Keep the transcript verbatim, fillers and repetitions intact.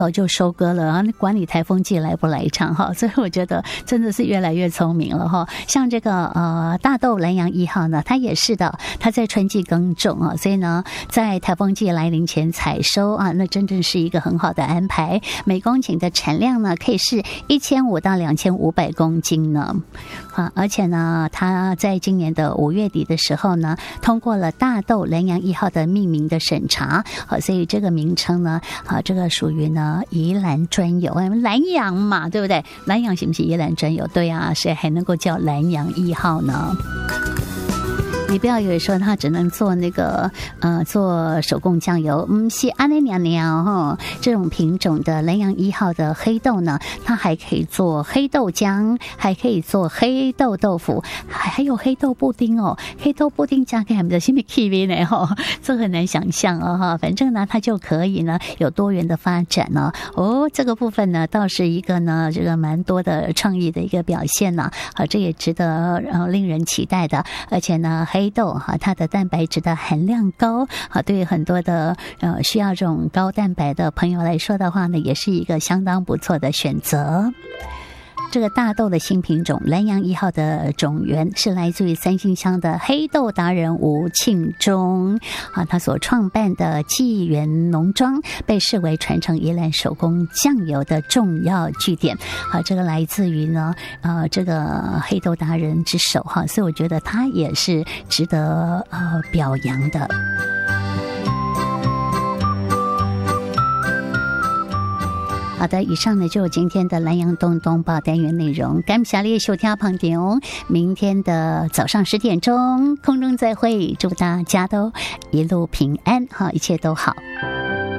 早就收割了啊，管你台风季来不来一场哈，所以我觉得真的是越来越聪明了哈。像这个呃大豆南洋一号呢，它也是的，它在春季耕种啊，所以呢，在台风季来临前采收啊，那真正是一个很好的安排。每公顷的产量呢，可以是一千五到两千五百公斤呢，啊，而且呢，它在今年的五月底的时候呢，通过了大豆南洋一号的命名的审查，好，所以这个名称呢，啊，这个属于呢。宜兰专有，南洋嘛，对不对？南洋行不行？宜兰专有，对啊，谁还能够叫南洋一号呢？你不要以为说它只能做那个呃做手工酱油，嗯，是安尼娘娘哈，这种品种的南洋一号的黑豆呢，它还可以做黑豆浆，还可以做黑豆豆腐，还还有黑豆布丁哦，黑豆布丁加给他们的什么 K V 呢？哈，这很难想象哦哈，反正呢，它就可以呢有多元的发展呢。哦，这个部分呢倒是一个呢这个蛮多的创意的一个表现呢，好，这也值得呃令人期待的，而且呢黑。黑豆哈，它的蛋白质的含量高，啊，对于很多的呃需要这种高蛋白的朋友来说的话呢，也是一个相当不错的选择。这个大豆的新品种南洋一号的种源是来自于三星乡的黑豆达人吴庆忠啊，他所创办的纪元农庄被视为传承宜兰手工酱油的重要据点啊，这个来自于呢呃这个黑豆达人之手哈，所以我觉得他也是值得呃表扬的。好的，以上呢就是今天的南洋东东报单元内容，感谢你的收听旁点哦。明天的早上十点钟空中再会，祝大家都一路平安哈，一切都好。